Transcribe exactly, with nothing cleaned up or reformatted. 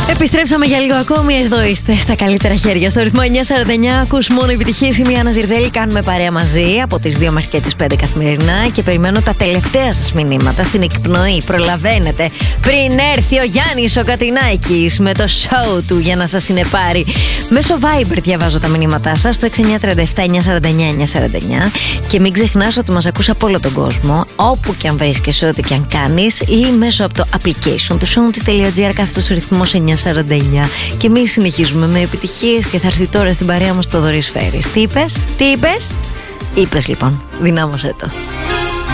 Επιστρέψαμε για λίγο ακόμη. Εδώ είστε στα καλύτερα χέρια. Στο ρυθμό εννιά σαράντα εννιά ακούς μόνο επιτυχίες. Είμαι η Άννα Ζιρδέλη. Κάνουμε παρέα μαζί από τις δύο μέχρι και τις πέντε καθημερινά. Και περιμένω τα τελευταία σας μηνύματα στην εκπνοή. Προλαβαίνετε πριν έρθει ο Γιάννης ο Κατινάκης με το show του για να σας συνεπάρει. Μέσω Viber διαβάζω τα μηνύματά σας στο έξι εννιά τρία επτά εννιά σαράντα εννιά εννιά σαράντα εννιά. Και μην ξεχνάς ότι μας ακούς από όλο τον κόσμο, όπου και αν βρίσκεσαι, ό,τι και αν κάνεις, ή μέσω από το application του shownotis.gr κάθετος ρυθμός εννιά σαράντα εννιά. Και εμείς συνεχίζουμε με επιτυχίες και θα έρθει τώρα στην παρέα μας το Δωρής Φέρης. Τι είπες, τι είπες, είπες λοιπόν, δυνάμωσέ το.